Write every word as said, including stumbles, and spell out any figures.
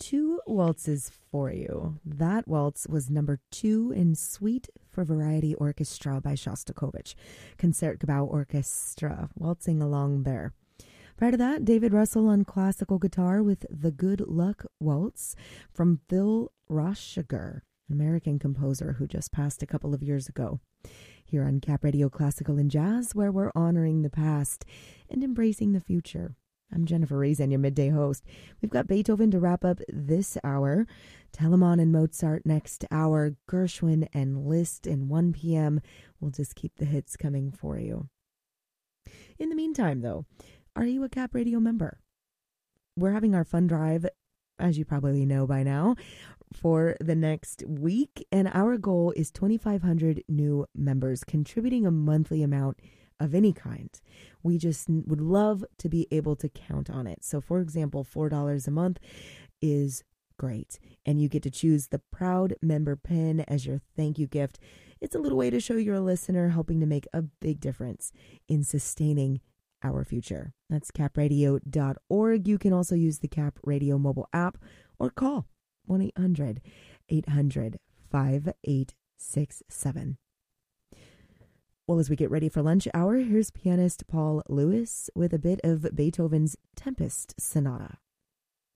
two waltzes for you. That waltz was number two in Suite for Variety Orchestra by Shostakovich. Concertgebouw Orchestra, waltzing along there. Prior to that, David Russell on classical guitar with The Good Luck Waltz from Phil Roschiger, an American composer who just passed a couple of years ago. Here on Cap Radio Classical and Jazz, where we're honoring the past and embracing the future. I'm Jennifer Reason, your midday host. We've got Beethoven to wrap up this hour, Telemann and Mozart next hour, Gershwin and Liszt in one p.m. We'll just keep the hits coming for you. In the meantime, though, are you a Cap Radio member? We're having our fund drive, as you probably know by now, for the next week, and our goal is twenty-five hundred new members contributing a monthly amount of any kind. We just would love to be able to count on it. So, for example, four dollars a month is great, and you get to choose the Proud Member Pin as your thank you gift. It's a little way to show you're a listener, helping to make a big difference in sustaining our future. That's cap radio dot org. You can also use the Cap Radio mobile app or call one eight hundred eight hundred five eight six seven. Well, as we get ready for lunch hour, here's pianist Paul Lewis with a bit of Beethoven's Tempest Sonata.